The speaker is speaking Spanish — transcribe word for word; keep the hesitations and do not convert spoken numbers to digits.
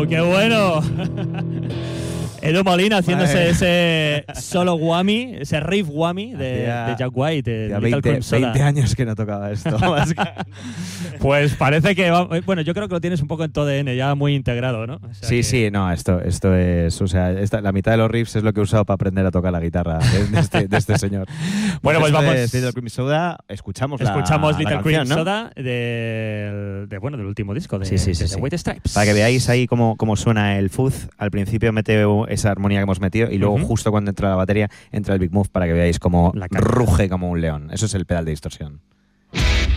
¡Qué bueno! Edu Molina haciéndose ese solo whammy, ese riff whammy de, Hacía, de Jack White. De Little veinte, Cream Soda. veinte años que no tocaba esto. Pues parece que va, bueno, yo creo que lo tienes un poco en tu A D N ya muy integrado, ¿no? O sea sí, que... sí, no, esto, esto es, o sea, esta, la mitad de los riffs es lo que he usado para aprender a tocar la guitarra de, de, este, de este señor. Bueno, pues vamos. De Little Cream Soda, escuchamos, escuchamos la, Little la Cream canción, ¿no? Soda de, de, bueno, del último disco de, sí, sí, sí, de sí. The White Stripes. Para que veáis ahí cómo, cómo suena el fuzz. Al principio mete esa armonía que hemos metido y luego uh-huh. justo cuando entra la batería entra el Big Move para que veáis cómo ruge como un león. Eso es el pedal de distorsión.